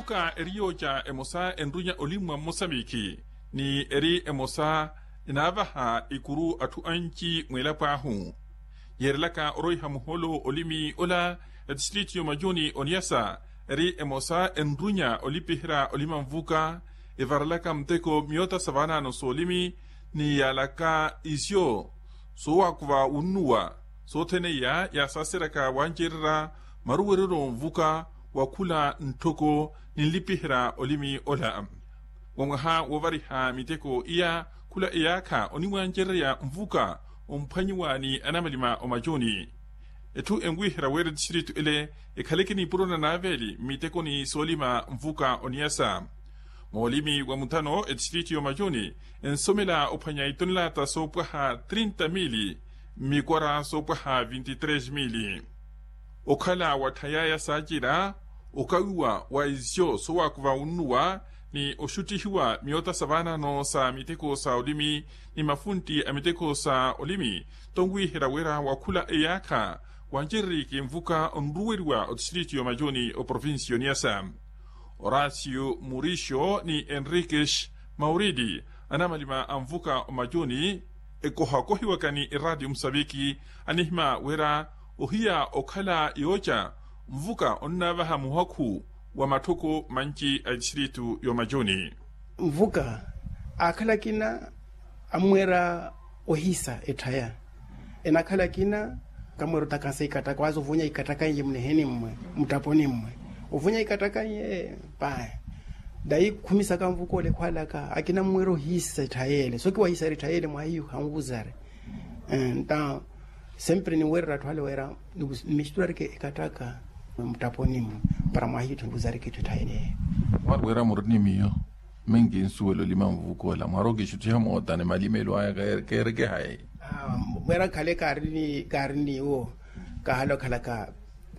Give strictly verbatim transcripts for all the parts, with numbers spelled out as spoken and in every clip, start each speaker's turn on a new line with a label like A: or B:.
A: mvuka erioja emosa enrunya olimwa Mosambiki ni eri emosa inabaha ikuru atu anchi mwela pahu yerlaka oroiha muholo olimi ola distrito majoni oniasa eri emosa enrunya olipihra olima mvuka evarlaka mteko miota savana no solimi ni yalaka isyo so wakuva unua so tene ya ya sasiraka wanjirra maruwerero mvuka wakula ntoko nilipihra olimi ola wongaha wovariha miteko iya kula iyaka oniwanjirya mvuka umpanyiwani anamalima omajoni etu engwihra were district ile ekalekini purona naveli miteko ni solima mvuka oniasa molimi wa mutano district yo majoni ensomela opanyaitonla ta sopaha thirty mili mikwara sopaha twenty-three mili okala watayaya sajira okawiwa wa izyo sowa kuva unua ni oshutihiwa miota savana no sa miteko sa olimi ni mafunti amiteko sa olimi tongwi hirawera wakula eyaka wanjiri kimvuka onruweriwa o distrito yo majoni o provincio niasa Horacio Murisho ni Enriquez Mauridi anamalima amvuka o majoni ekohakohiwa kani iradi Msambiki anihma wera ohia okala yoja mvuka onnabaha muhaku wa matoko manchi a distrito yo majoni
B: mvuka akala kina amwera ohisa etaya enakala kina kamwero takasa ikataka wazo vunya ikataka nje mneheni mmwe mtaponi mmwe uvunya ikataka ye pa dai kumisa kamvuko le kwalaka akina mwero hisa etayele soki wa hisa etayele mwa hiyo hanguzare nta sempre ni wera twale wera mistura ke ikataka mtaponi para mwa hiyo tunguzare kitu tayele
A: wera murni miyo mengi nsuwelo lima mvuko la maroge shutia mota ne malimelo aya kerege hai
B: ah wera kale karini karini o kahalo kalaka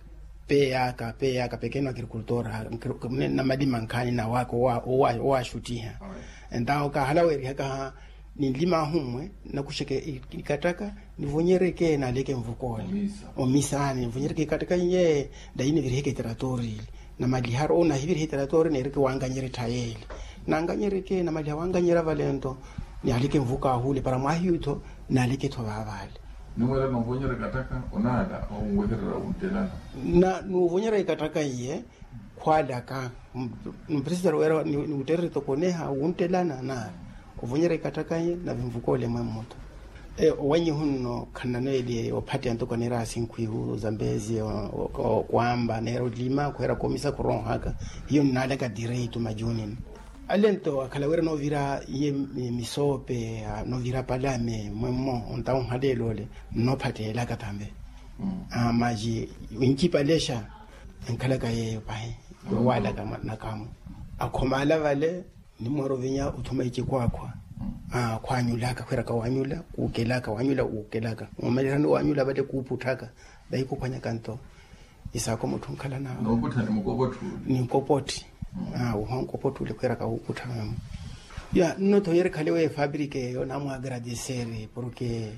B: peya ka peya ka pequeno agricultor na madima nkani na wako wa wa, wa shutia ndao ka halaweri ka ni lima humwe na kushike ikataka nivonyereke na leke mvukole omisani nivonyereke ikataka ye daini vireke territory na mali haro na hiviri territory ne rike wanganyere tayeli na nganyereke na mali wanganyera valento ni alike mvuka hule para mahiyuto na leke to bavale
A: nuwela no vonyera kataka onada au ngwehera untelana
B: na no vonyera ikataka ye kwada ka mpresida wera ni uterri to koneha untelana na vonyera ikataka ye na vimvukole mwemoto e wanyi hunno kananeli opati antoko nera sinkwihu zambezi kwamba nero lima kwera komisa kuronhaka hiyo naleka direito majuni alento akalawera no vira ye misope no vira palame mwemo ontao hadelole no patela katambe mm. amaji winkipa lesha nkalaka ye pai mm. wala kama nakamu akomala vale ni mworo vinya utumaiki kwakwa mm. ah kwanyulaka kwera kawanyula kukelaka wanyula ukelaka umalirano wanyula bade kuputaka dai kupanya kanto isako mutu nkala na
A: no kutani mukopoti
B: ni kopoti ah uhanko potule kwera ka ukutama ya no to yere kalewe fabrique yo namu agradecer porque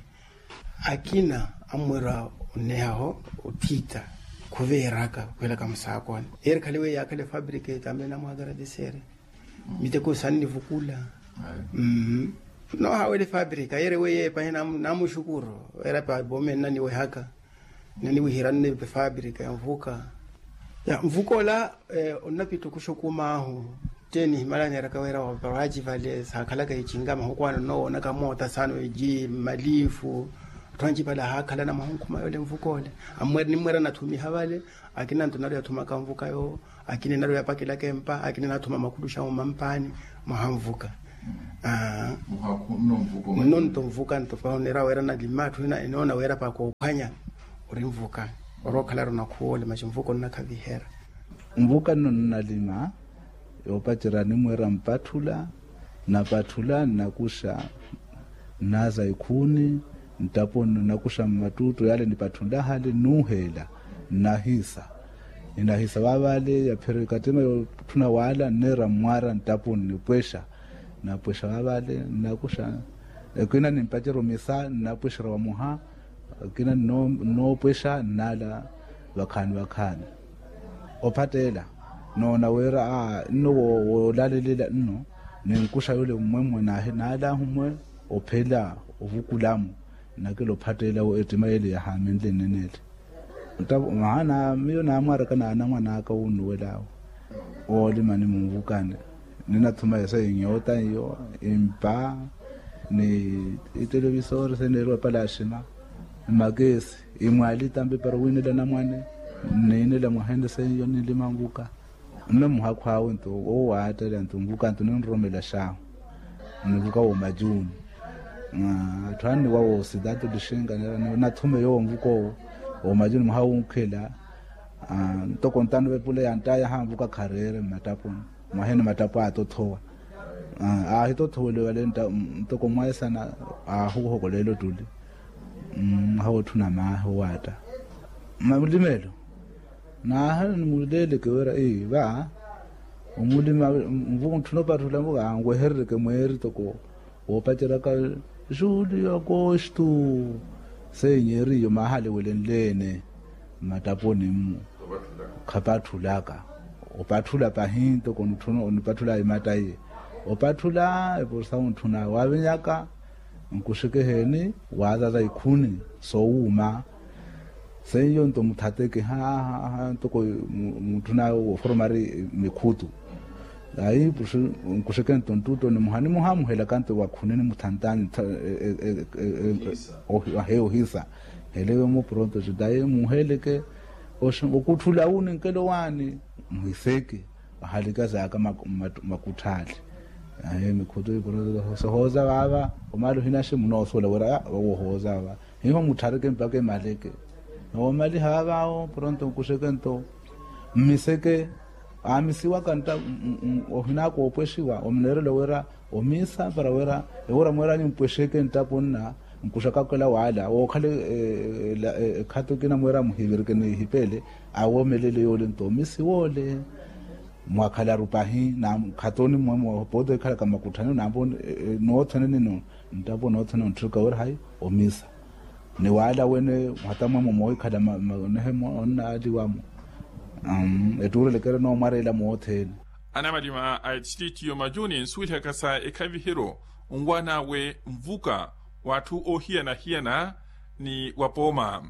B: akina amwera neho utita kuveraka kwela kamsako yere kalewe ya kale fabrique tambe namu agradecer miteko sanni vukula mhm no hawele fabrique yere we pa namu namu shukuru era pa bome nani we haka nani we hiranne pe fabrique mvuka ya mvukola eh, onapito kushokuma hu teni malanya rakawera wa baraji vale sakalaka ichingama hukwana no nakamota sano eji malifu twanji pala hakala na mahunkuma yole mvukole amwere ni mwera natumi havale akina ntonalo yatuma kamvuka yo akine nalo yapakela kempa akine natuma makudusha mu mampani mahamvuka ah
A: muhakuno mvuko
B: non to mvuka nto paonera wera na limatu ina inona wera pa ko kwanya urimvuka orokalaro na kuole machimvuko nakavihera
C: mvuka nonna lima yopatira ni mwera mpathula na pathula nakusha naza ikuni ntaponi nakusha matuto yale ni pathunda hale nuhela nahisa inahisa babale ya perikatema tuna wala nera mwara ntaponi pwesha na pwesha babale nakusha ekina ni mpatiro misa na pwesha wa muha kina no no pwesha nala wakhani wakhani ophatela nona wera a no wo lalelela no nenkusha yole mmwe na he na la humwe ophela ovukulamu nakelo phatela o etimayele ya hamendle nenele ntabo mahana miyo na amara kana na mwana ka unuwelawo oli mani mvukane nina thuma yesa inyota yo impa ni itelevisor senero palashima magesi imwali tambe parwini la namwane nene la muhende seyo ni limanguka nomuha kwawo nto o wata nto mvuka nto nromela sha nvuka wo majuni ah thani wawo sidatu dishenga na thume yo mvuko wo majuni muha unkhela ah to kontano bepule yantaya hamvuka kharere matapo mahene matapo ato thowa ah hito thole wale nta to komwaisa na a ho ho lelo duli mm hawo thuna ma ho wata mabulimelo na hana mulele ke wera eh ba umulima mvuko thuno pathula mbuka ngwe herre ke mweri to ko opatera ka julio agosto senyeri yo mahale welenlene mataponi mu khapathulaka opathula pahinto kono thuno onpathula imataye opathula eposa unthuna wabenyaka nkushike heni wazaza ikhuni so uma seyo nto muthateke ha ha nto ko muthuna wo formari mikhutu ai pusu nkushike nto ntuto ni muhani muhamu hela kanto wakhuneni muthantani o he ohisa helewe mu pronto judaye muheleke okuthula uni nkelo wani muhiseke bahalika zaka makuthali ayi mikhutu ibrodo sohoza baba omalo hinashe munosola wera wo hoza ba hiho muthareke mpake maleke no mali habao pronto kushekento miseke amisiwa kanta ohina ko opweshiwa omnerelo wera omisa para wera ewora mwera ni mpwesheke ntaponna nkushaka kola wala wo khale khato kina mwera muhibirike ni hipele awo melele yole ntomisi wole mwakhala rupahi na khatoni mwe bodo khala kama kuthana nambo no thane no ntabo no thane ntruka wera hai omisa ni wala wene mhatama mo khala ne mo onna adiwamo um eturo lekere no marela mo hotel
A: ana madima a titi majuni nswile kasa ekavihiro ungwana we mvuka watu ohia na hiana ni wapoma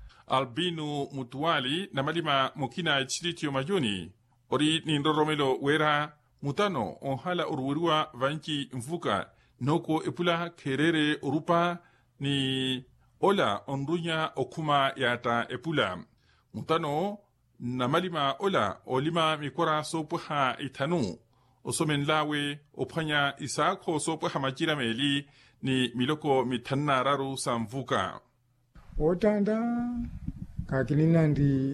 A: Albinu Mutuali na malima mukina titi majuni ori ni ndoromelo wera mutano onhala uruwirwa vanki mvuka noko epula kerere urupa ni ola onrunya okuma yata epula mutano na malima ola olima mikora sopuha itanu osomenlawe ophanya isako sopuha majira meli ni miloko mitanna raru samvuka
D: otanda kakilina ndi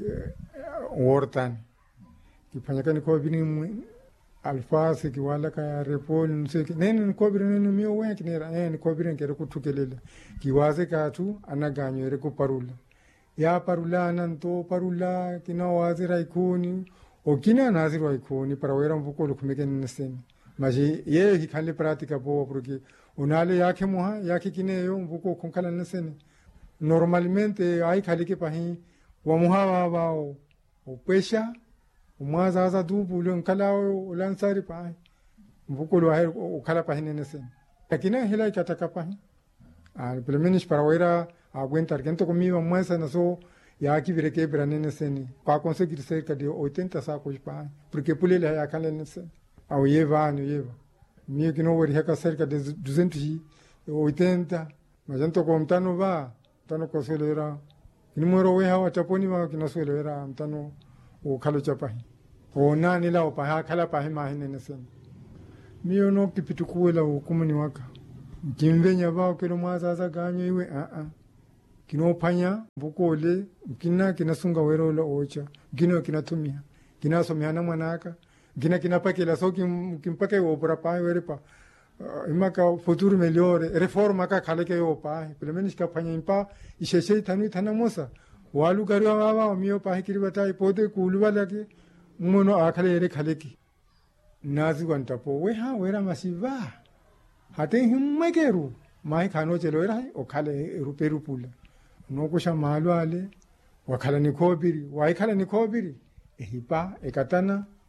D: wortan kipanyakani ko bini alfasi kiwala ka repol nse nene ko bini no miyo wenki nera en ko bini kere kutukelele kiwaze katu anaganyo ere ko parula ya parula nanto parula kina wazira ikoni o kina naziro ikoni para wera mvuko lukumeke neseni maji ye hikale pratika po porque unale yake moha yake kineyo mvuko konkala neseni normalmente ai khali ke pahi wa muha bao o pesha umwaza za dubu lo nkala o lansari pahi mvuko lo ai o kala pahi neseni akina hila ikataka pahi al plemenis para wera aguentar quento comigo muesa na so ya aqui vire que para neseni para conseguir cerca de oitenta sacos pa porque pulele ya kala neseni au yeva ano yeva mio que não veria cerca de duzentos e oitenta mas então como tá no va tá no conselheira ni moro we hawa taponi ma que não solera tá no o kalo chapai o nani la o pa kala pa ma hine neseni mio no kipitukuela o kumuni waka kimvenya bao que no maza za ganyo iwe a a kino panya bukole kina kinasunga wero la ocha kino kinatumia kina somiana mwanaka kina kinapakela so kimpake o para pa were pa imaka futuro melhor reforma ka khale ke o pa pelo menos ka panya impa isheshe tanu tanamosa walu gari baba mio pa kiri batai pode kulwa lake muno akhale ere khale ki nazi wanta po we ha wera masiva hate himmekeru mai khano chelo era o khale ruperu pula no kusha malu ale wakhala ni khobiri wai khala ni khobiri ehipa ekatana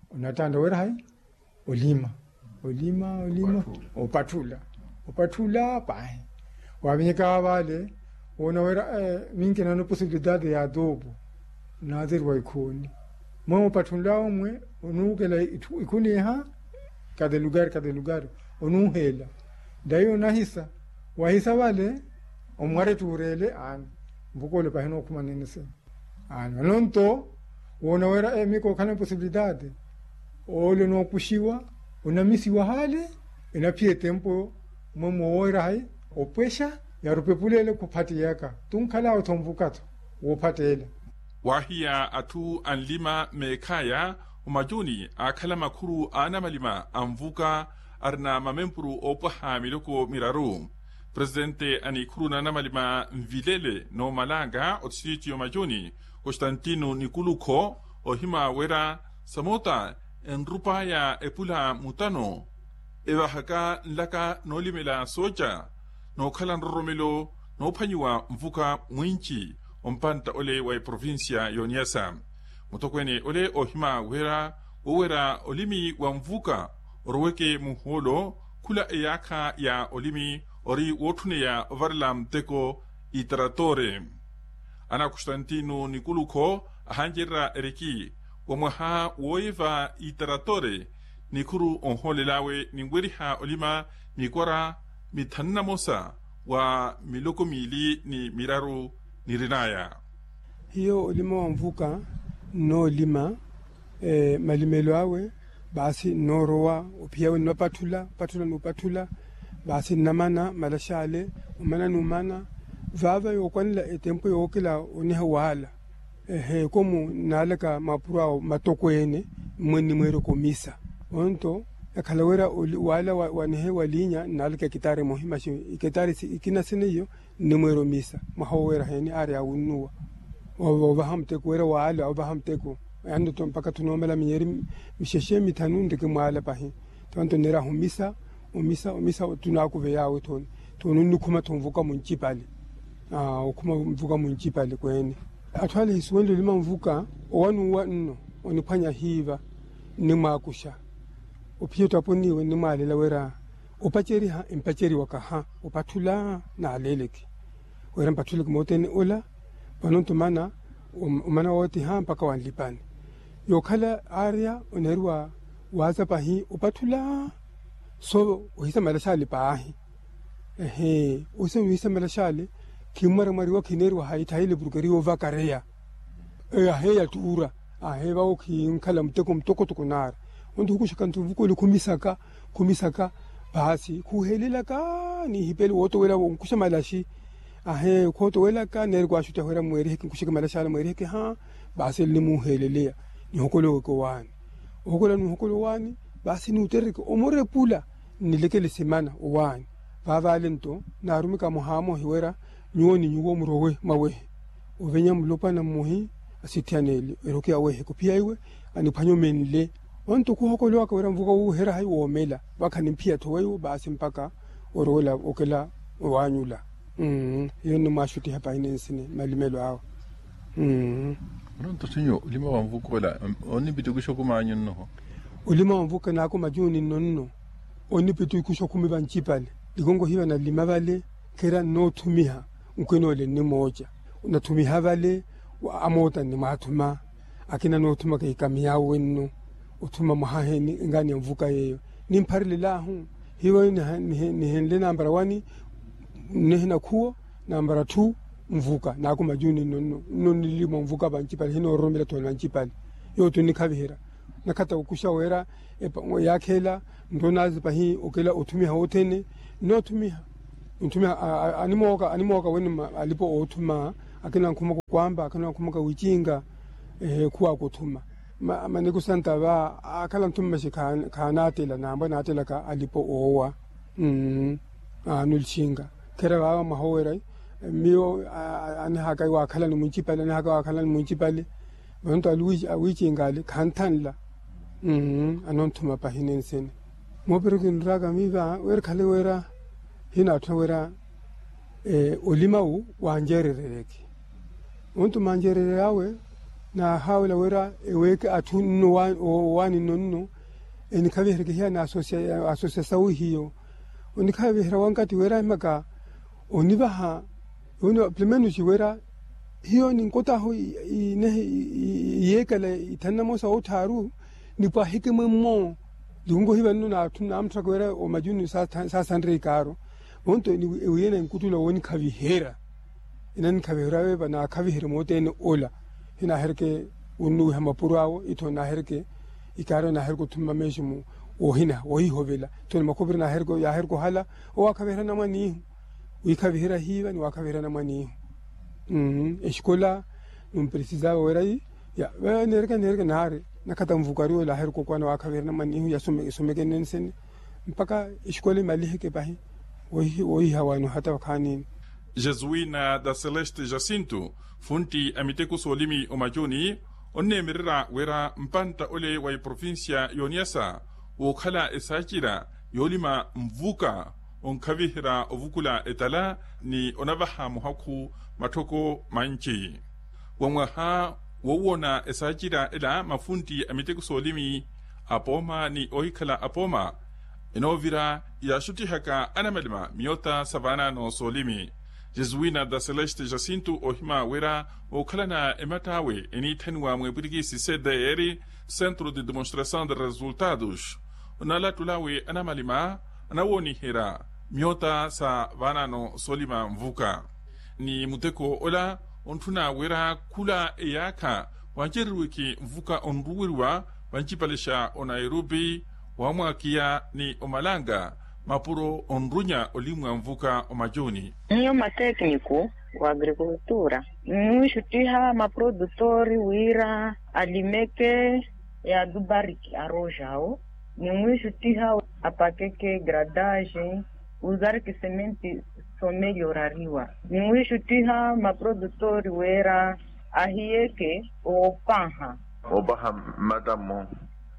D: unatanda wera hai olima olima olima opatula opatula pai wabinyika vale ona wera eh, mingi na possibilidade ya adobo nazir wa ikoni mwa opatula umwe unukela ikuni ha cada lugar cada lugar onuhela dayo nahisa wahisa vale omware turele an mbukole pahino kumanenese an nonto wona wera emiko kana possibilidade ole no kushiwa unamisiwa hale inapie tempo momo wera hai opesha ya rupepulele kupati yaka tunkala otomvukato wopatele
A: wahia atu anlima mekaya umajuni akala makuru ana malima amvuka arna mamempuru opa hamiloko miraru presidente anikuru na malima mvilele no malanga otsiti omajuni Constantino Nikuluko ohima wera samota enrupa ya epula mutano eva haka laka no limela soja no kala romelo no panywa mvuka mwinchi ompanta ole wa provincia yoniasa mutokweni ole ohima wera owera olimi wa mvuka orweke muholo kula eyaka ya olimi ori wotune ya varlam teko iteratore ana Constantino Nikuluko ahanjera eriki wamwaha woiva iteratore nikuru onholelawe ningweriha olima mikwara mitanna mosa wa miloko mili ni miraru nirinaya
E: hiyo olima wa mvuka no lima eh, malimelo awe basi norowa upiyawe no patula patula no patula basi namana malashale umana numana vava yokwanila etempo yokila uniha wala ehe komu nalaka mapurao matokwene mweni mwero komisa onto akalawera wala wanihe walinya nalaka kitare muhima shi kitare ikina siniyo ni mwero misa mahowera heni ari awunua wabahamte kwera wala wabahamte ko ando to mpaka tunomela minyeri misheshe mitanu ndike mwala pahi tonto nera humisa umisa umisa tunakuve yawe toni tonu nikuma tumvuka munchipali ah ukuma mvuka munchipali kwene atwale hiswendo lima mvuka wanu wanno onipanya hiva ni makusha upiyo taponiwe ni malela wera upacheri ha impacheri wakaha upatula na aleleki wera mpatuliki moteni ola panonto mana umana wote ha mpaka wanlipani yokhala area onerwa waza pahi upatula so uhisa malashali pahi ehe use uhisa malashali kimara mariwa kinerwa haithaile burgeri ova kareya eh heya tura ahe bawo kinkhala mteko mtoko tukunar onto kushaka ntuvuko likumisaka kumisaka basi kuhelela ka ni hipeli woto wela kusha malashi ahe khoto wela ka nerwa shuta hera mweri hiki kushika malashala mweri hiki ha basi limu helelea ni hokolo ko wani hokola ni hokolo wani basi ni uterike omore pula nilekele semana wani baba lento narumika muhamo hiwera nyoni nyuwo murowe mawe ovenya mlopa na muhi asitianeli eroke awe kopia iwe anipanyo menle onto ku hokolo akawera mvuka u hera hayi womela bakani mpia toweyo basi mpaka orola okela wanyula mm yeno mashuti hapa inensine malimelo awo mm
A: nonto sinyo lima wa mvuko la oni bitukisho kumanyo no
E: ulima wa mvuka nako majuni nonno oni bitukisho kumiba nchipale ligongo hiwa na lima vale kera no tumiha nkweno le ni moja unatumiha vale wa amota ni matuma akina no tuma kai kamia wenno utuma mahaheni ngani mvuka yeyo nimparile lahu hiwa ni ni henle nambara wani nehina kuo nambara two mvuka nako majuni nonno nonni limo mvuka banchipale hino romela tona nchipale yo tunikavihera nakata ukusha wera yakhela ndonazi pahi okela utumiha otene no tumiha ntumiha animoka animoka weni alipo otuma akina nkuma kwamba akina nkuma kawichinga eh kuwa kutuma maniko santa ba akala ntuma shikana kanatela namba natela ka alipo owa mm anulchinga kera ba mahowera miyo ani haka wa kala ni municipal ani haka wa kala ni municipal bonto aluji awichinga kantanla mm anontuma pahinensene moberukin raga miva wer kale wera hina twera eh olimau wanjerereke onto manjerere yawe na hawla wera eweke atunno wani nonno eni kavihira hiya na asosia asosia sawi hiyo oni kavihira wankati wera maka onibaha ono plemenu si wera hiyo ni nkota ho ne yekale itanamo sa otaru ni pa hikeme mo dungo hiba nuna tuna amtra wera o majuni sa sa sandre karo onto ni uyene nkutula woni kavihira inan kavihira we bana kavihira moten ola hina herke unu hamapurawo ito na herke ikaro na herko tumma meshimu o hina o hi hovela to makobri na herko ya herko hala o akavihira na mani ukavihira hiva ni wakavihira na mani mhm escola um precisava werai ya we nerka nerka nare nakata mvukari la herko kwa na wakavihira na mani ya some someke nensen mpaka escola maliheke bahi o hi o hi hawanu hata wakani
A: Jesuína da Celeste Jacinto funti amiteku solimi omajoni onne mirira wera mpanta ole wa provincia yoniasa o khala esakira yolima mvuka onkavihira ovukula etala ni onabaha muhaku matoko manchi wamwaha wowona esakira ela mafunti amiteku solimi apoma ni ohikala apoma enovira yashuti haka anamelma miota savana no solimi Jesuína da Celeste Jacinto ohima wera o kalana ematawe eni tenwa mwebirigi sisede eri Centro de Demonstração de Resultados onala tulawe anamalima anawoni hera miota sa vanano solima mvuka ni muteko ola ontuna wera kula eyaka wanjirwiki mvuka onruwirwa wanjipalisha o Nairobi wamwakia ni omalanga mapuro onrunya olimwa mvuka omajoni.
F: Nyoma técnico wa agricultura. Nshutiha maprodutori wira alimeke ya dubariki arojao. Nshutiha apakeke gradage usar que semente so melhorariwa. Nshutiha maprodutori wira ahieke o panha.
G: Obaha madamo.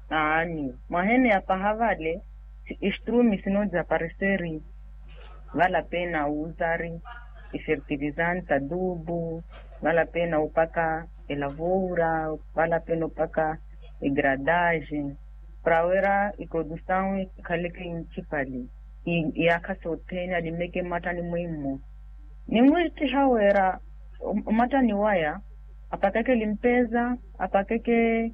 F: Ani, mahene ya pahavale estrume se não desaparecerem, vale a pena usar fertilizante, adubo, vale a pena opacar a lavoura, vale a pena opacar a gradagem, para ver a produção que é principal. E a casa tem ali meio que mata ni muhimu. Ninguém te era mata ni waya, apaka que limpeza, apaka que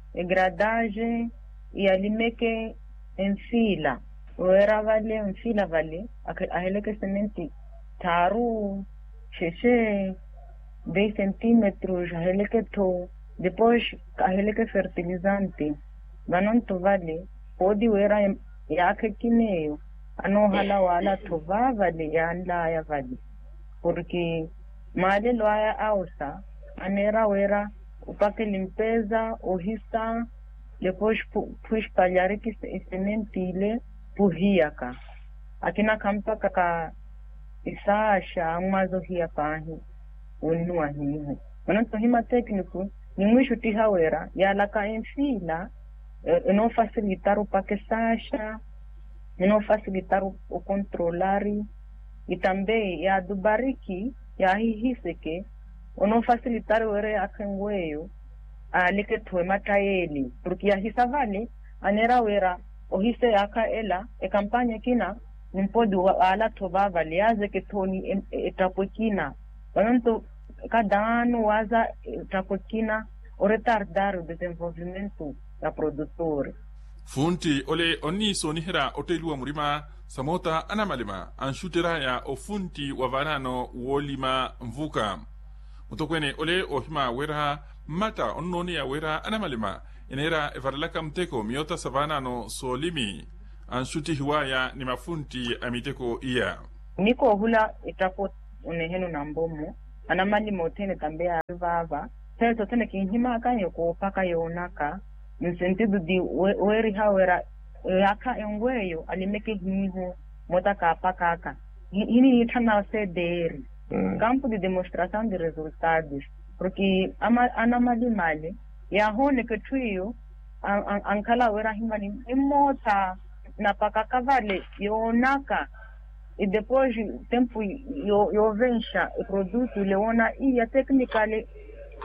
F: gradagem e ali meio que em fila, era vale em fila vale, aquele que semente taru, cheche, dez centímetros, aquele que to, depois aquele que fertilizante, não to vale, pode era ya que meio, ano hala wala to vale ya anda ya vale, porque male loaya ausa, anera era upake limpeza, ohista depois fui espalhar que semente ile puhiaka akina kampa kaka isasha umazo hia pahi unua hihi mananto hima técnico ni mwisho tihawera ya laka enfila e não facilitar o paquesasha e não facilitar o, o controlari e também ya dubariki ya hihiseke o não facilitar o ere akenweyo alike tuwe mataeli porque ahisa vale anera wera ohise aka ela e kampanya kina nimpodu ala toba vale aze ke toni etapokina wanto kadano waza etapokina o retardar o desenvolvimento da produtor
A: funti ole onni sonihira otelua murima samota anamalima anshutira ya ofunti wavanano wolima mvuka mutokwene ole ohima wera mata onnoni ya wera anamalima inera evarlaka mteko miota savana no solimi anshuti hiwaya ni mafunti amiteko iya
F: niko hula itapo unehenu na mbomo anamalima otene tambea vava teto tene kinhima kanyo ko paka yonaka no sentido de weri hawera aka engweyo alimeke hiho motaka pakaka hini itana ceder campo de demonstração de resultados porque anamali mali ya hone que tuyo ankala wera hima ni imota na pakaka vale yonaka e depois tempo yo yo vencha o produto leona ia technically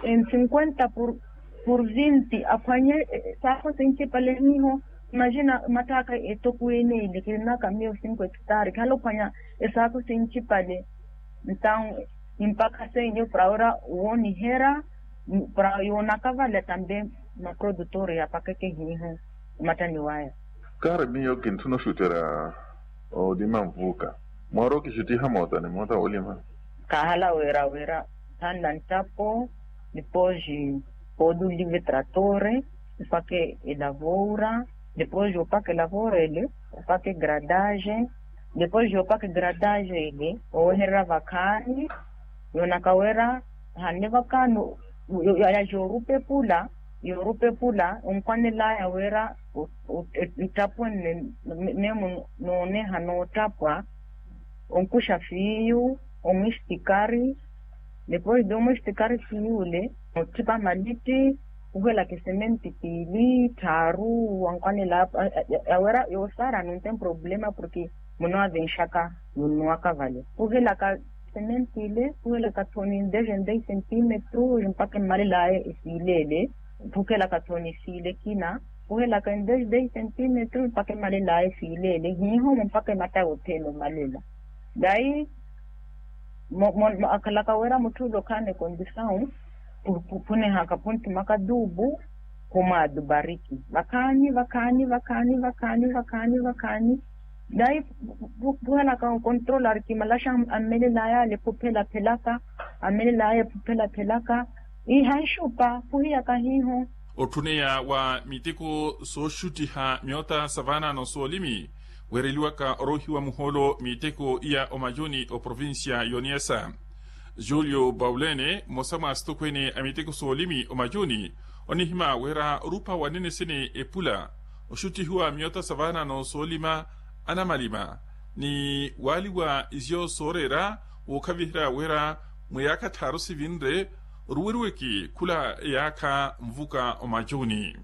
F: en cincuenta por por veinte afanye sako senche pale niho imagina mataka etokuene ile kina kamio cinco hectares kalo fanya sako senche pale então impacta senho para ora uoni hera para yona kavala também na produtora ya pakeke hiho matani waya
G: kare miyo kintuno shutera o dimamvuka moro kishuti hamota ni mota olima
F: kahala wera wera tanda ntapo depois podo livre tratore para que elabora depois eu para que elabora ele para que gradagem depois eu para que gradagem ele ou herra vacani eu na kawera hane vakano eu ya jorupe pula yorupe pula unkwane la ya wera itapo nemo no ne hano tapwa unkusha fiu umistikari depois de umistikari fiule utipa maliti ugela kesementi pili taru unkwane la ya wera yo sara não tem problema porque muno avenshaka muno akavale ugela ka sementi ile ugela ka toni dez centímetros mpaka mali la ifilele porque la katoni file kina uhe la kan dez centímetros mpaka mali la file le hiho mpaka mata hotelo malela dai mo mo akala kawera mutulo kane condição pune haka punti makadubu kuma dubariki vakani vakani vakani vakani vakani vakani dai buhala ka controller ki malasha amele la ya le popela pelaka amele la ya popela pelaka I hanshupa puhia kahiho
A: otuneya wa mitiko so shutiha miota savana no solimi wereliwa ka orohiwa muholo mitiko ia omajuni o provincia Yoniesa Julio Baulene mosama stokwene amitiko solimi omajuni onihima wera rupa wanene sene epula oshutihuwa miota savana no solima anamalima ni waliwa izio sorera ukavihira wera muyaka tarusi vinre ruweruweki kula yaka mvuka omajuni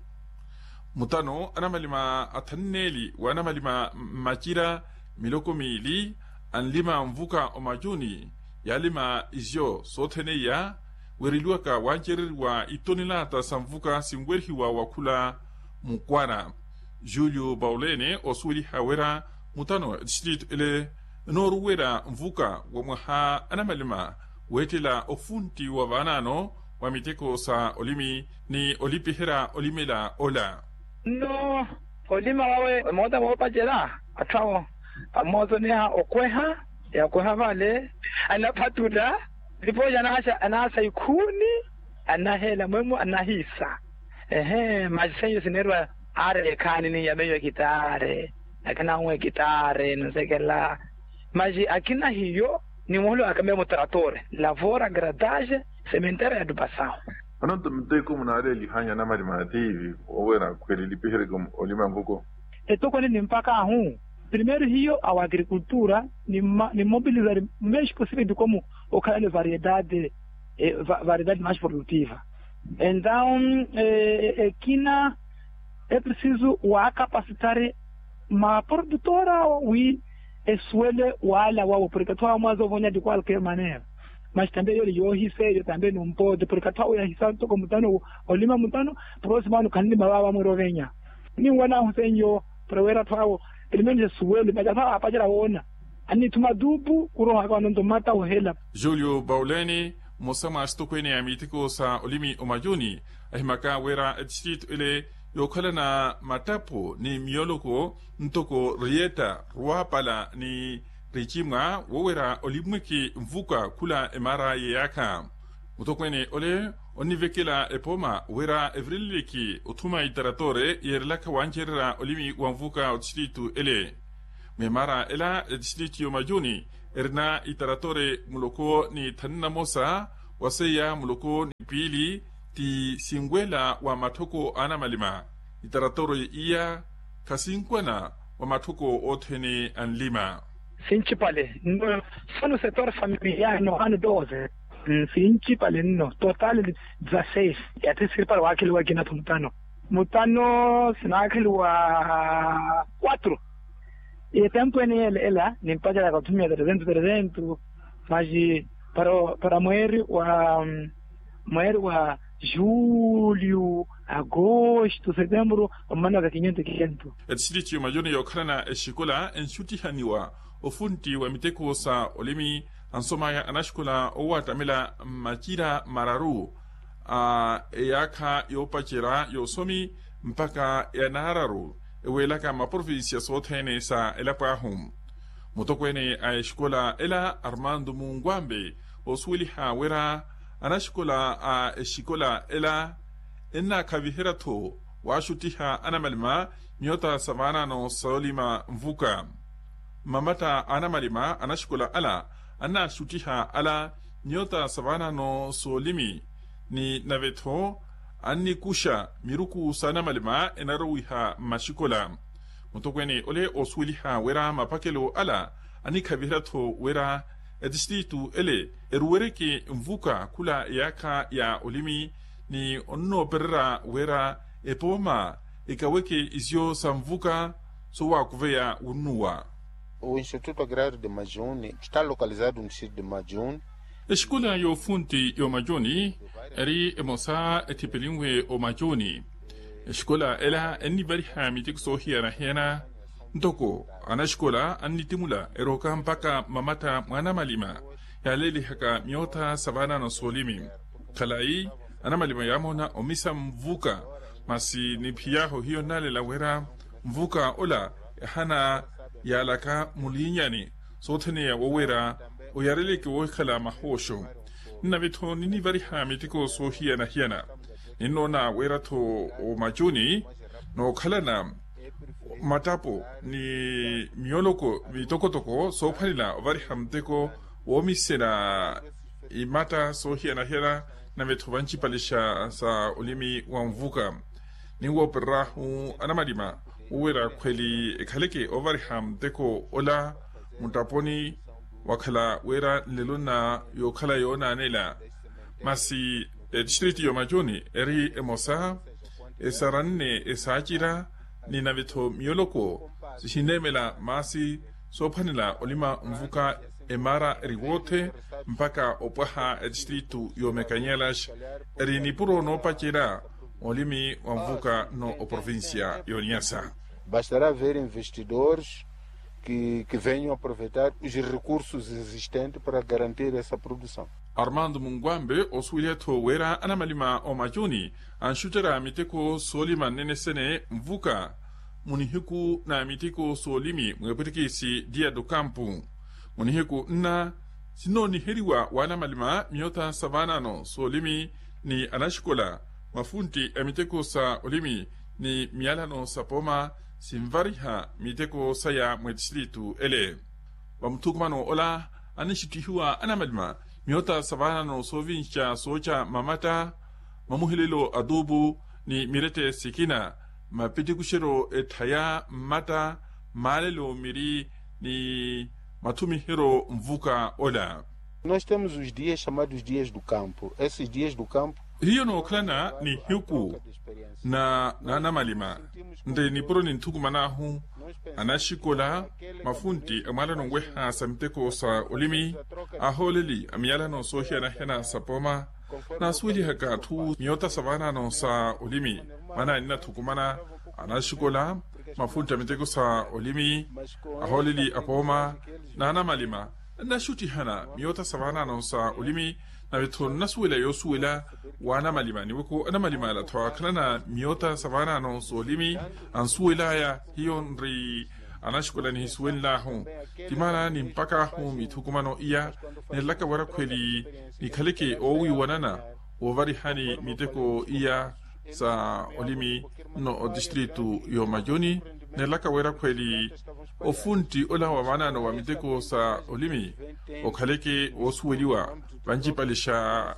A: mutano anamalima atanneli wa anamalima majira miloko mili anlima mvuka omajuni yalima izyo soteneya weriluaka wanjerirwa itonilata samvuka singwerhiwa wakula mukwana Julio Baulene osuli hawera mutano district ele noruwera mvuka wa mwaha anamalima wetela ofunti wa vanano wa miteko sa olimi ni olipihera olimela ola
H: no olima wawe moda mopa jela atao amozo ne okweha ya kweha vale anapatula ndipo yanasha anasa ikuni anahela mwemu anahisa ehe majisenyo sinerwa are kani ni yameyo kitare akana unwe kitare nsekela maji akina hiyo ni mwolo akamemo tratore lavora gradage sementera ya dubasao
G: anoto mteko munare lihanya na mali mativi owera kweli lipihere gum olima nguko
H: etoko ni mpaka hu primeiro hiyo a agricultura ni ma, ni mobilizar mais possível de como ocasionar variedade eh, variedade mais produtiva então eh, eh, kina é preciso o capacitar uma produtora wi eswele wala wao porque toa mwazo vonya de qualquer maneira mas também ele yo hiseyo também não pode porque toa ya hisanto como mutano olima mutano próximo ano kanima baba murovenya ni wana husenyo prowera toa primeiro eswele mas já apajira ona ani tumadubu kuroha kwa ndo mata uhela
A: Julio Bauleni mosama stokwene amitiko sa olimi omajuni ahimaka wera district ele yokhala na matapo ni mioloko ntoko rieta ruapala ni richimwa wowera olimweki mvuka kula emara yeyaka utokwene ole onivekela epoma wera evriliki utuma itaratore yerlaka wanjerera olimi wamvuka distritu ele memara ela distritu yomajuni erna itaratore muloko ni tannamosa waseya muloko ni pili ti singwela wa matoko anamalima itaratoro iya kasinkwana wa matoko othene anlima
H: principale no sono setor familiar no ano doze principale no total dezesseis ya tesir para wakili wa kina mutano mutano sinakili wa quatro e tempo ni ela ni mpaja la kutumia trezentos trezentos mas para para moer wa mwezi wa julho, agosto, setembro omana ka quinhentos quinhentos.
A: District yo majoni yo kana eshikola enshuti haniwa ofunti wa miteko sa olimi ansomaya anashkola owatamela majira mararu a yaka yo pachera yo somi mpaka ya nahararu ewelaka maprovinsia sothene sa elapahum mutokwene a eshikola ela Armando Mungwambe oswiliha wera anashkola a eshikola ela enna kaviherato washutiha anamalima miota savana no solima mvuka mamata anamalima anashkola ala anna shutiha ala miota savana no solimi ni naveto anni kusha miruku sana malima enaruiha mashikola mutokwene ole oswiliha wera mapakelo ala ani kaviherato wera edistitu ele eruwereke mvuka kula yaka ya olimi ni onno perera wera epoma ikaweke izio samvuka sowa kuveya unua.
I: O Instituto Agrário de Majuni está localizado no distrito de Majuni.
A: Escola yo funti yo Majuni eri emosa etipelingwe o Majuni. Escola ela eni bariha mitik sohia na hena ndoko ana escola anni timula eroka mpaka mamata mwana malima ya leli haka miota savana no solimi. Kalai ana malima yamona omisa mvuka masi ni piyaho hiyo nale la wera mvuka ola hana ya laka mulinyani sotene ya wawera o yarele ke wokala mahosho nina vito nini vari hamitiko so hiya na hiyana nino na wera to o Majuni no kalana matapo ni mioloko mitokotoko so palila vari hamteko o misera imata so hiya na hiyana na vito vanchi palisha sa olimi wa mvuka niwo perrahu anamalima uwera kweli kaleke overham teko ola mutaponi wakala wera leluna yo kala yona nela masi district yo Majuni eri emosa esaranne esachira ni navito mioloko sihinemela masi sopanila olima mvuka emara riwote mpaka opaha district yo Mekanyelash eri nipuro no pachira olimi wa mvuka no o província Ioniasa.
I: Bastará ver investidores que, que venham aproveitar os recursos existentes para garantir essa produção.
A: Armando Mungwambe oswiliato wera anamalima o Majuni anshutera miteko solima nenesene mvuka munihiku na miteko solimi mwepetekisi dia do campo munihiku nna sinoni heriwa wana malima miota savana no solimi ni anashikola mafunti emiteko sa olimi ni mialano sapoma simvariha miteko saya mwedistritu ele wamtukumano ola anishitihua anamadma miota savana no sovincha socha mamata mamuhililo adubu ni mirete sikina mapitikushiro etaya mata malelo miri ni matumihiro mvuka ola.
I: Nós temos os dias chamados dias do campo. Esses dias do campo
A: hiyo no klana ni hiku na na namalima nde ni pro ni ntukumanahu anashikola mafunti amala no weha samteko sa olimi aholeli amiala no sohia na hena sapoma na swili hakatu miota savana no sa olimi mana ina tukumana anashikola mafunti amiteko sa olimi aholeli apoma na namalima na shuti hana miota savana no sa olimi na vito nasuela yo suela wana malima ni wako ana malima la toa kana miota savana no solimi ansuela ya hiyo nri anashikola ni suela hu timana ni mpaka hu mitukumano iya ne laka wara kweli ni kaleke owi wanana ovari hani miteko iya sa olimi no distritu yo Majuni ne laka wera kweli ofunti ola wa manano wa miteko sa olimi o kaleke osueliwa banji palisha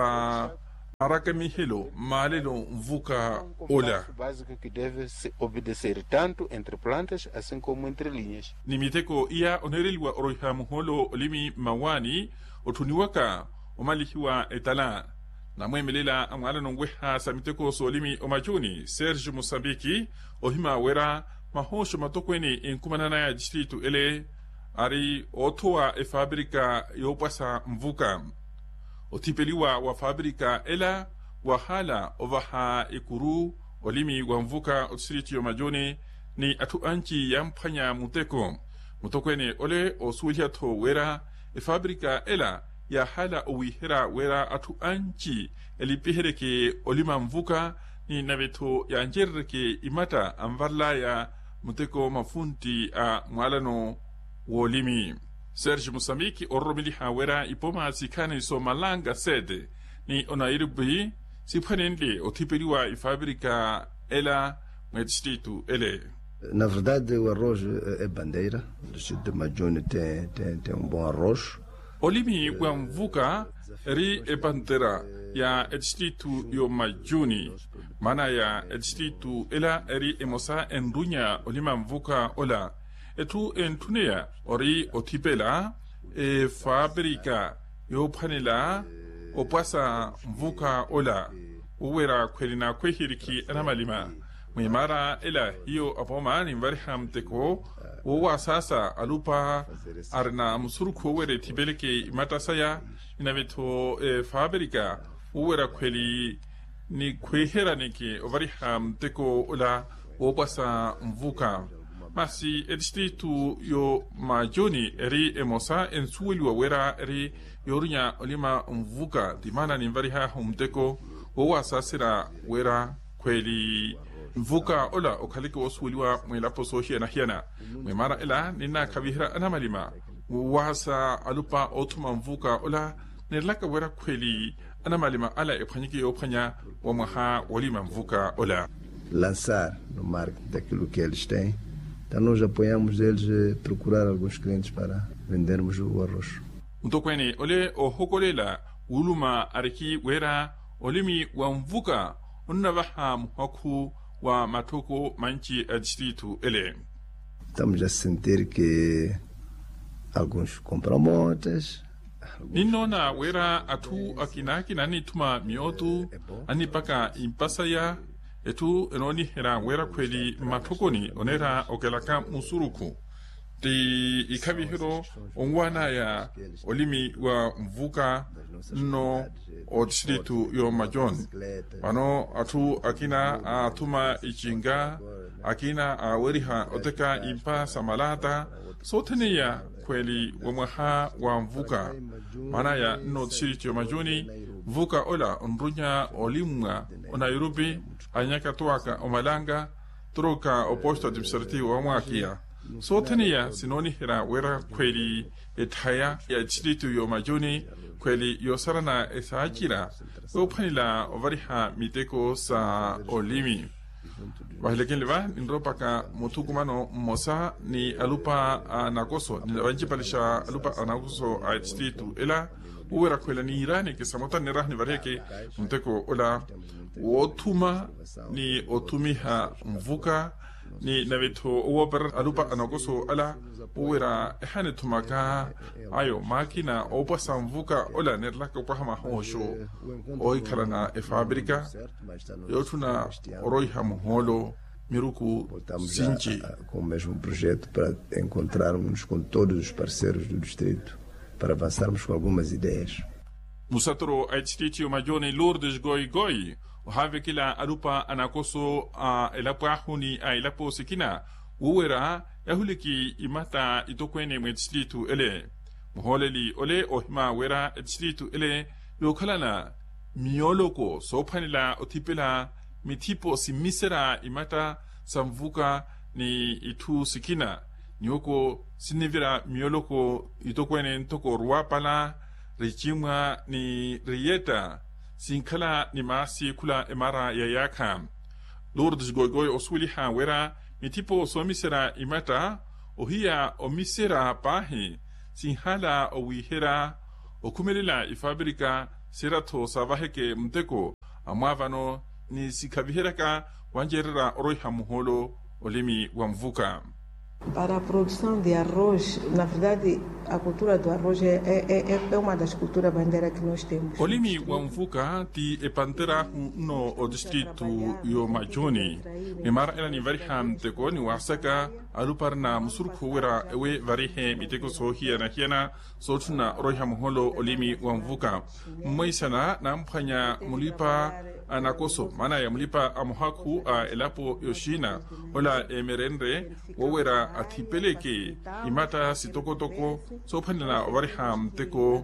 A: sa araka mihelo malelo mvuka ola
I: básico que deve se obedecer tanto entre plantas assim como entre linhas.
A: Ni miteko iya onereliwa oroiha muholo olimi mawani otuniwaka omalihiwa etala na mwemelela amwala nongweha sa miteko so olimi o Majuni Serge Musambiki ohima wera mahosho matokweni inkumanana ya distritu ele ari otoa e fabrika yopasa mvuka otipeliwa wa fabrika ela wahala ovaha ikuru olimi wa mvuka o distrito yo majoni ni atu anchi ya mpanya muteko mutokwene ole osulia to wera e fabrika ela ya hala owihera wera atu anchi elipihereke olima mvuka ni naveto ya njerreke imata amvarla ya muteko mafunti a mwalano wolimi. Serge Musamiki oromili hawera ipoma sikane so malanga sede ni onairubi sipanende otipeliwa i fabrika ela distrito ele.
J: Na verdade o arroz é bandeira, o distrito de Majone tem, tem, tem um bom arroz.
A: Olimi wa mvuka ri e bandera ya distrito yo Majuni mana ya distrito ela ri emosa endunya olima mvuka ola etu entunea ori otipela e fabrika yo panela opasa mvuka ola uwera kwelina kwehiriki anamalima mwimara ela hiyo apoma ni mvariham teko uwa sasa alupa arna musuruko were tibeleke matasaya inaveto e fabrika uwera kweli ni kwehera nike ovariham teko ola opasa mvuka masi e distrito yo Majoni eri emosa ensueli wa wera eri yorunya olima mvuka dimana ni mvariha humteko uwa sasira wera kweli mvuka ola okalike osueliwa mwelapo sohia na hiana mwemara ela nina kabihira anamalima wasa alupa otuma mvuka ola nirlaka wera kweli anamalima ala epanyike yopanya wa maha olima mvuka ola
J: lançar no marketing daquilo que eles têm. Então nós apoiamos eles a procurar alguns clientes para vendermos o arroz.
A: Mtokwene ole ohokolela uluma ariki wera olimi wa mvuka unavaha mhaku wa matoko manchi distrito ele.
J: Estamos a sentir que alguns compram motas.
A: Ninona wera atu akinaki nani tuma miotu anipaka impasaya etu enoni hera wera kweli matokoni onera okelaka musuruku ti ikabihiro onwana ya olimi wa mvuka no o distrito yo Majoni ano atu akina atuma ichinga akina aweriha oteka impa samalata sotenia kweli wamaha wa mvuka mana ya no distrito yo Majoni mvuka ola onrunya olimwa onairobi anyaka tuaka omalanga troka oposto administrativo wa mwakia sotenia sinoni hera wera kweli etaya ya distrito yo Majoni kweli yo sarana esakira opanila ovariha miteko sa olimi wahilekin liva nropaka mutukumano mosa ni alupa anakoso ni wanjipalisha alupa anakoso a distrito ela uwera kwela ni irani ke samota ni rahni vareke mteko ola otuma ni otumiha mvuka ni naveto uwaber alupa anakoso ala uwera ehane tumaka ayo makina opasa mvuka ola nerlaka upahama hosho oi kalana e fabrika yotuna oroiha muholo miruku sinchi
J: com o mesmo projeto para encontrarmos com todos os parceiros do distrito para avançarmos com algumas ideias.
A: Musatoro a distrito Majoni Lourdes Goi Goi have kila alupa anakoso a elapahuni a elapo sikina uwera yahuliki imata itokwene mwe distrito ele muholeli ole ohima wera distrito ele yokalana mioloko sopanila otipela mitipo simisera imata samvuka ni itu sikina nioko sinivira mioloko itokwene ntoko ruapala richimwa ni rieta sinkala ni masi kula emara ya yaka Lourdes Goigoy oswiliha wera mitipo somisera imata ohia omisera pahi sinhala owihera okumelela ifabrika serato savaheke mteko amavano ni sikaviheraka wanjerera oroiha muholo olimi wa mvuka.
K: Para a produção de arroz, na verdade, a cultura do arroz é, é, é uma das culturas bandeira que nós temos.
A: Olimi wa mvuka ti epantera no o distrito yo Majoni. Memara ela ni variham teko ni wasaka alupar na musurku wera ewe varihe miteko so hiya na hiana so tuna roiha muholo olimi wa mvuka mmoisana na mphanya mulipa anakoso mana ya mulipa amuhaku a elapo yoshina ola emerenre wowera atipeleke imata sitokotoko so phanela variha mteko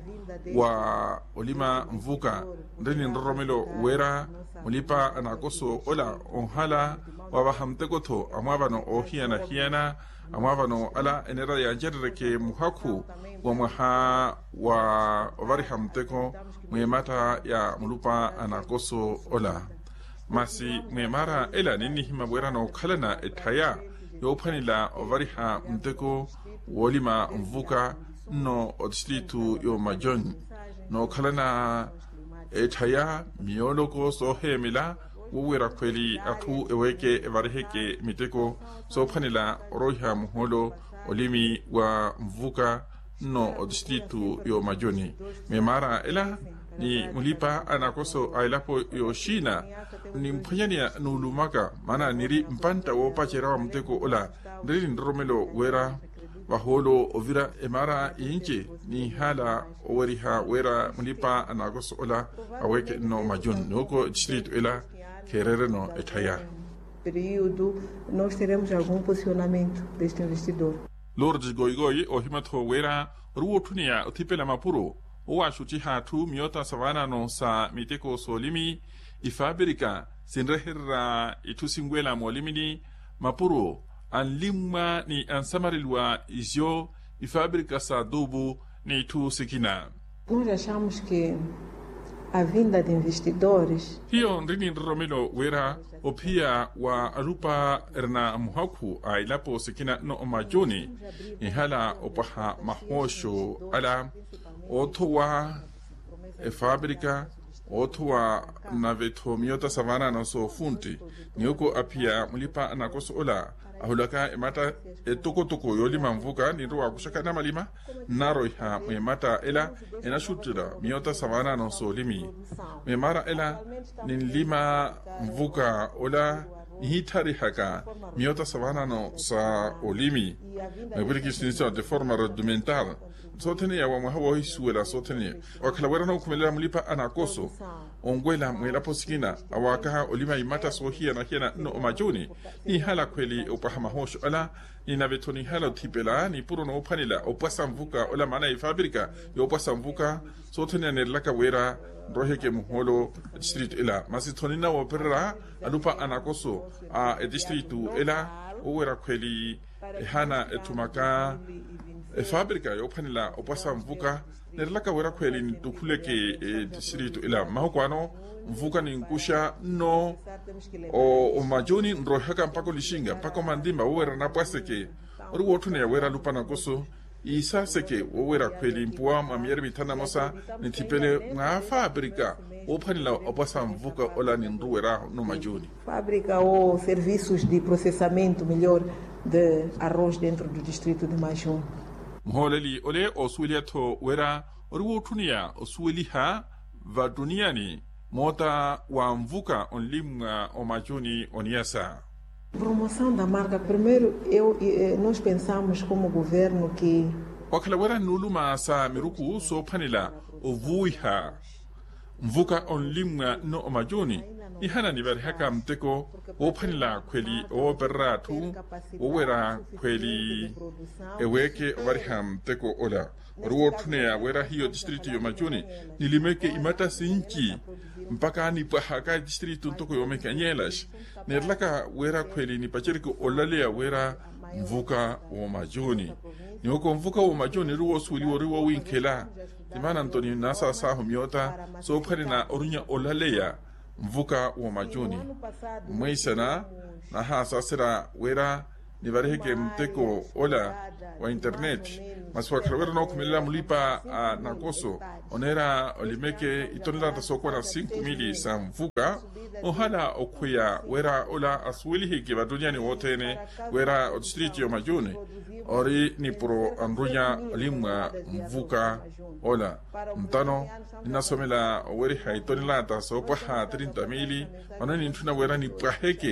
A: wa olima mvuka ndeni nromelo wera mulipa anakoso ola onhala wabahamteko to amwabano ohiana hiana amwabano ala enera ya jerreke muhaku wa maha wa varihamteko mwemata ya mulupa anakoso ola masi mwemara ela nini himabwera no khalana etaya yophanila variha mteko wolima mvuka no distritu yo majon no khalana etaya mioloko sohemila wowera kweli atu eweke evareheke miteko so phanila roiha muholo olimi wa mvuka no distritu yo majoni memara ela ni mulipa anakoso ailapo yo shina ni mphanyania nulumaka mana niri mpanta wo pachera wa mteko ola ndiri ndromelo wera waholo ovira emara inche ni hala oweriha wera mulipa anakoso ola aweke no majoni noko distritu ela querer no etaya.
K: Período nós teremos algum posicionamento deste investidor.
A: Lourdes Goigoi o himato wera ruotunia utipela mapuro o ashuti hatu miota savana no sa miteko solimi ifabrika sinrehera itusingwela molimini mapuro anlimma ni ansamarilwa izio ifabrika sa dubu ni tu sikina.
K: Nós achamos que a vinda de investidores.
A: Hiyo ndini Romelo wera opia wa arupa erna muhaku a ilapo sikina no majoni ihala opaha mahosho ala otowa e fabrika otowa na veto miota savana no so funti nioko apia mulipa anakoso ola ahulaka emata etoko toko yoli mamvuka niro akushaka na malima naro ha emata ela enashutira miota savana no so limi memara ela ninlima mvuka ola hitari haka miota savana no sa olimi mebuliki sinisa de forma rudimentar sotene ya wamhawo hisuela sotene wakalawera no kumela mulipa anakoso ongwela mwela posikina awaka olima imata sohia na hiana no majoni ni hala kweli opahama hosho ala ni navetoni hala tipela ni puro no panila opasa mvuka ola mana i fabrika yo opasa mvuka sotene ne laka wera roheke muholo district ela masitonina wopera alupa anakoso a distritu ela owera kweli hana etumaka e fabrika yo panila opasa mvuka nerlaka wera kweli ni tukuleke e distritu ila mahokwano mvuka ni nkusha no o, o majoni nrohaka mpako lishinga mpako mandimba wera na paseke ori wotu ne wera lupa na koso isa seke wera kweli mpuwa mamiere mitana mosa ni tipele nga fabrika o panila opasa mvuka ola ni nruwera no majoni
K: fabrika ou serviços de processamento melhor de arroz dentro do distrito de Majone.
A: Mholeli ole osulia to wera oruotunia osueliha va duniani mota wa mvuka onlimga o majoni oniasa.
K: Promoção da marca, primeiro eu, eu nós pensamos como governo que
A: wakala wera nuluma sa miruku so panila ovuiha mvuka onlimga no o majoni ihana ni bari haka mteko o panila kweli o beratu o wera kweli eweke bari mteko ola ruotune ya wera hiyo district yo majoni nilimeke imata sinchi mpaka ni pahaka district ntoko yo meka nyelash nerlaka wera kweli ni pachiriko olale ya wera mvuka o majoni ni oko mvuka o majoni ruo suli o ruo winkela timana ntoni nasa saho miota so panina orunya olale ya mvuka wa majoni mwisana na hasa sira wera ni vareheke mteko ola wa internet maswakra wera no kumela mulipa uh, na koso onera olimeke itonla ta sokwa na cinco mili sa mvuka ohala okuya wera ola aswili heke baduniani wotene wera o district yo majoni ori ni pro andrunya limwa mvuka ola mtano ninasomela weri haitonila ta sopa ha treinta mili manani ntuna wera ni paheke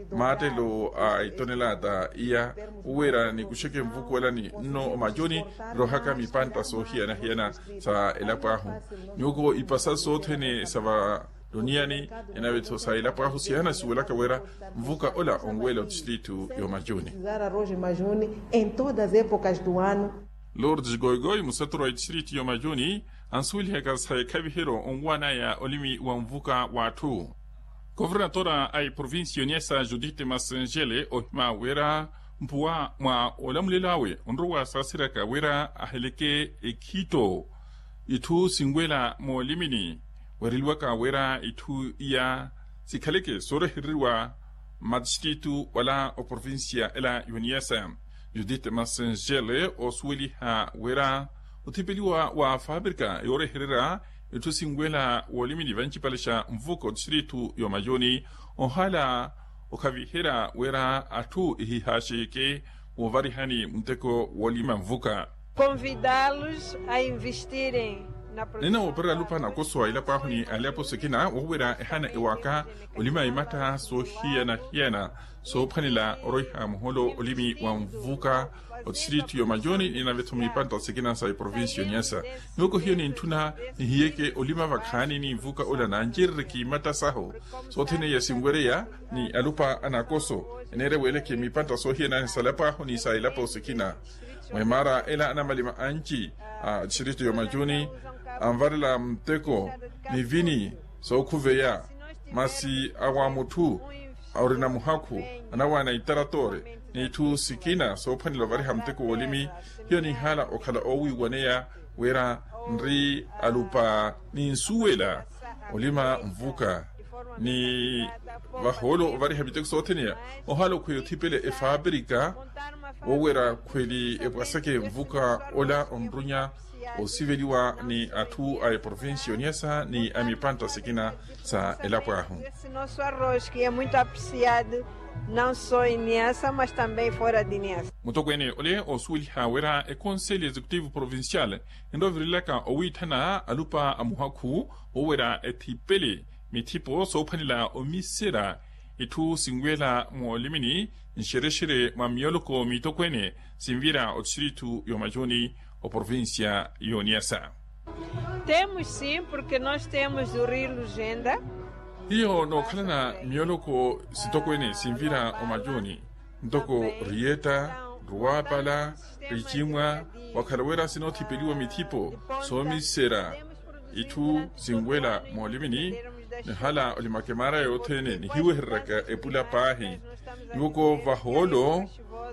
A: matelo a tonelada ia uwera ni kusheke mvuku wala ni no omajoni rohaka mipanta so hiana hiana sa elapahu nyoko ipasa so tene sava duniani inaveto sa elapahu siana suwela kawera mvuka ola ongwelo distrito yo majoni
K: arroz majoni em todas as épocas do ano.
A: Lord Goigoi musatoro distrito yo majoni ansuli heka sa kabihero ongwana ya olimi wa mvuka watu. Governatora ai provinsia Niassa Judith Masengele ohima wera mpua mwa olamulelawe onrowa sasiraka wera aheleke ekito itu singwela mo limini werilwaka wera itu iya sikaleke sore hirwa madstitu wala o provinsia ela Niassa Judith Masengele osweli ha wera utipeliwa wa fabrika yore hirira itu singwela walimini vanchi palisha mvuko distritu yo majoni ohala okavihera wera atu ihihashike ovarihani mteko walima mvuka
L: convidá-los a investirem
A: nina opera lupa na koso ila pahuni aliapo sekina wera ehana iwaka olima imata so hiana hiana so panila oroiha muholo olimi wa mvuka o distrito yo majoni ina vetumi panta sekina sa provinsia Niassa noko hiyo ni ntuna ni hiyeke olima vakani ni mvuka ola na njiriki mata saho so tene ya singwerea ni alupa anakoso enere weleke mipanta so hiana salapa honi sa ila po sekina mwemara ela anamalima anchi a distrito yo majoni anvarila mteko ni vini so kuveya masi awamutu aurina muhaku anawa na itaratore ni tu sikina so panilo vari hamteko wolimi hiyo ni hala okala owi wanea wera nri alupa ni nsuwela olima mvuka ni vaholo vari habiteko so tenia ohalo kuyo tipele e fabrika owera kweli e bwasake mvuka ola omrunya osiveliwa ni atu a província Niassa ni a mipanta sekina sa elapahu.
L: Esse nosso arroz que é muito apreciado não só em Niassa, mas também fora de Niassa.
A: Mutokwene ole oswili hawera e conselho executivo provincial ndo virilaka owitana alupa amuhaku owera etipele mitipo so panila omisera itu singwela mo limini nshereshere mamioloko mitokwene simvira o distrito yo majoni o província yo Niassa.
L: Temos sim, porque nós temos o Rio Lugenda.
A: Hiyo no kalana mioloko sitokwene simvira o majoni ndoko Rieta, Ruapala, Rijimwa, wakalawera sinotipeliwa mitipo somisera itu singwela molimini ni hala olimakemara yotene ni hiwe hiraka epula pahi yuko vaholo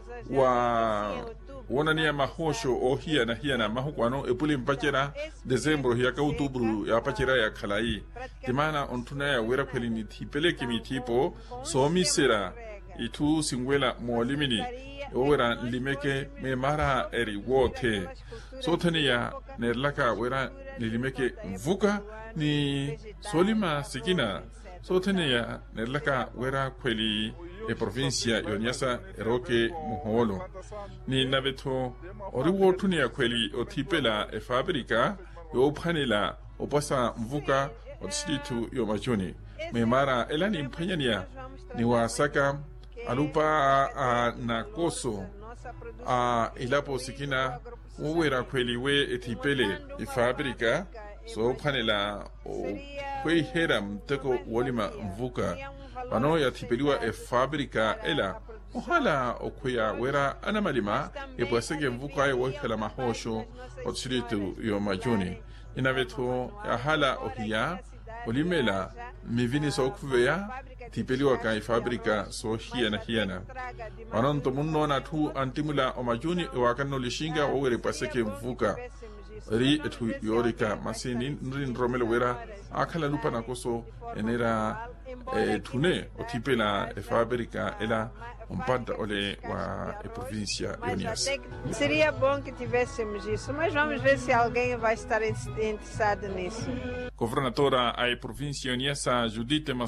A: wa wona ni mahosho o hiya na hiya na mahukwano epuli mpachera dezembro hiya ka outubro ya pachera ya khalai timana ontuna ya wera kweli ni tipeleke mitipo somisera itu singwela molimini owera limeke me mara eri wote sotene ya nerlaka wera nilimeke mvuka ni solima sikina sotene ya nerlaka wera kweli e provincia yo Niassa eroke muholo ni naveto oriwotu ni ya kweli otipela e fabrika yo panela opasa mvuka o distrito yo majoni me mara elani mpanyania ni wasaka alupa a nakoso a ilapo sikina uwera kweli we etipele e fabrika so panela o kwe hera mteko wolima mvuka pano ya tipeliwa e fabrika ela ohala okuya wera anamalima e bwasege mvuka ya wakala mahosho o distrito yo majoni inaveto ya hala ohia olimela mivini so kuveya tipeliwa ka e fabrika so hiana hiana panon to munno na tu antimula o majoni e wakano lishinga o were bwasege mvuka ri etu yorika masini nrin romelo wera akala lupa na koso enera e tune otipela e fabrika ela umpanta ole wa e província yo Niassa.
L: Seria bom que tivéssemos isso, mas vamos ver se alguém vai estar interessado nisso.
A: Governadora a e província yo Niassa Judith